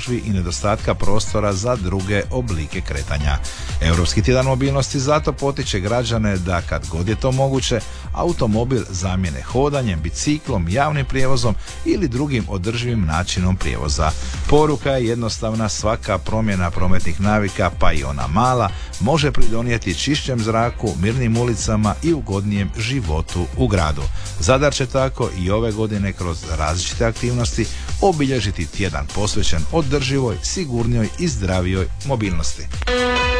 gužvi i nedostatka prostora za druge oblike kretanja. Europski tjedan mobilnosti zato potiče građane da kad god je to moguće automobil zamijene hodanjem, biciklom, javnim prijevozom ili drugim održivim načinom prijevoza. Poruka je jednostavna, svaka promjena prometnih navika, pa i ona mala, može pridonijeti čišćem zraku, mirnim ulicama i ugodnijem životu u gradu. Zadar će tako i ove godine kroz različite aktivnosti obilježiti tjedan posvećen održivoj, sigurnijoj i zdravijoj mobilnosti.